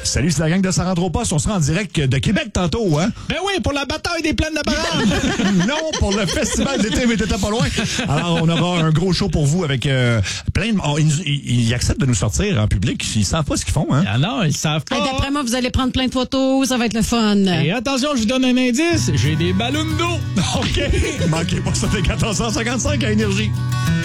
Salut, c'est la gang de Ça rentre au poste. On sera en direct de Québec tantôt, hein? Ben oui, pour la bataille des plaines d'Abraham. Non, pour le festival d'été, mais t'étais pas loin. Alors, on aura un gros show pour vous avec plein de... Ils acceptent de nous sortir en public. Ils savent pas ce qu'ils font, hein? Ah non, ils savent pas. D'après moi, vous allez prendre plein de photos. Ça va être le fun. Et attention, je vous donne un indice. J'ai des ballons d'eau. OK. Manquez pas ça, c'est 14h55 à Énergie.